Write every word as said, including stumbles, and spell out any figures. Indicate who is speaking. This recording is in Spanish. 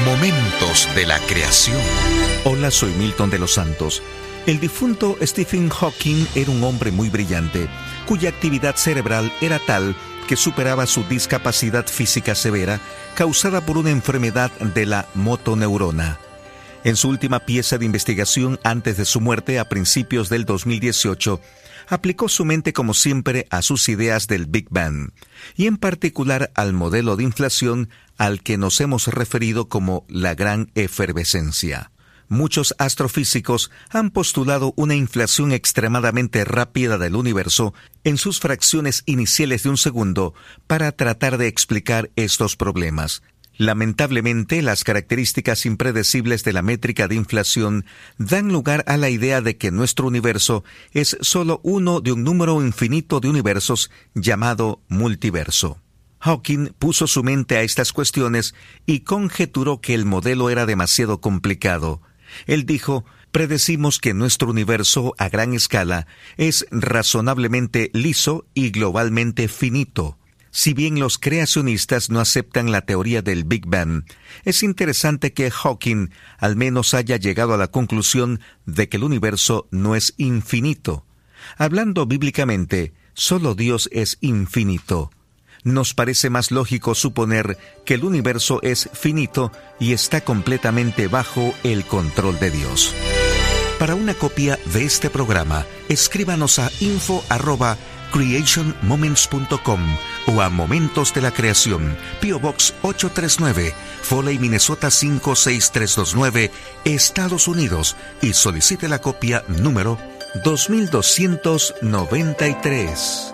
Speaker 1: Momentos de la creación.
Speaker 2: Hola, soy Milton de los Santos. El difunto Stephen Hawking era un hombre muy brillante, cuya actividad cerebral era tal que superaba su discapacidad física severa causada por una enfermedad de la motoneurona. En su última pieza de investigación antes de su muerte a principios del dos mil dieciocho, aplicó su mente como siempre a sus ideas del Big Bang, y en particular al modelo de inflación al que nos hemos referido como la gran efervescencia. Muchos astrofísicos han postulado una inflación extremadamente rápida del universo en sus fracciones iniciales de un segundo para tratar de explicar estos problemas. Lamentablemente, las características impredecibles de la métrica de inflación dan lugar a la idea de que nuestro universo es solo uno de un número infinito de universos llamado multiverso. Hawking puso su mente a estas cuestiones y conjeturó que el modelo era demasiado complicado. Él dijo: predecimos que nuestro universo a gran escala es razonablemente liso y globalmente finito. Si bien los creacionistas no aceptan la teoría del Big Bang, es interesante que Hawking al menos haya llegado a la conclusión de que el universo no es infinito. Hablando bíblicamente, solo Dios es infinito. Nos parece más lógico suponer que el universo es finito y está completamente bajo el control de Dios. Para una copia de este programa, escríbanos a info arroba creation moments punto com o a Momentos de la Creación, P O Box ocho tres nueve, Foley, Minnesota cinco seis tres dos nueve, Estados Unidos, y solicite la copia número dos mil doscientos noventa y tres.